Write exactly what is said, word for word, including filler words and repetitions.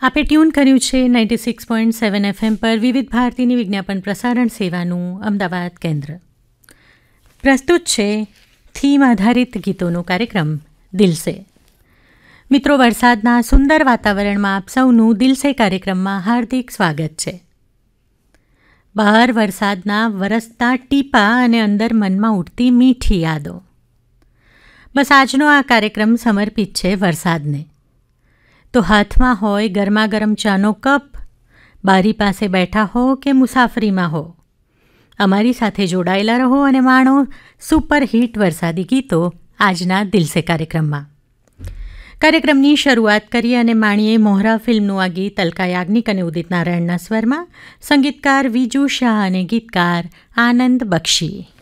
આપે ટ્યુન કર્યું છે ninety six point seven FM પર વિવિધ ભારતીની વિજ્ઞાપન પ્રસારણ સેવાનું અમદાવાદ કેન્દ્ર. પ્રસ્તુત છે થીમ આધારિત ગીતોનો કાર્યક્રમ દિલસે. મિત્રો, વરસાદના સુંદર વાતાવરણમાં આપ સૌનું દિલસે કાર્યક્રમમાં હાર્દિક સ્વાગત છે. બહાર વરસાદના વરસતા ટીપા અને અંદર મનમાં ઉઠતી મીઠી યાદો. બસ આજનો આ કાર્યક્રમ સમર્પિત છે વરસાદને. તો હાથમાં હોય ગરમા ગરમ ચાનો કપ, બારી પાસે બેઠા હો કે મુસાફરીમાં હો, અમારી સાથે જોડાયેલા રહો અને માણો સુપરહિટ વરસાદી ગીતો આજના દિલસે કાર્યક્રમમાં. કાર્યક્રમની શરૂઆત કરીએ અને માણીએ મોહરા ફિલ્મનું આ ગીત અલકા યાજ્ઞિક અને ઉદિત નારાયણના સ્વરમાં, સંગીતકાર વિજુ શાહ અને ગીતકાર આનંદ બક્ષી.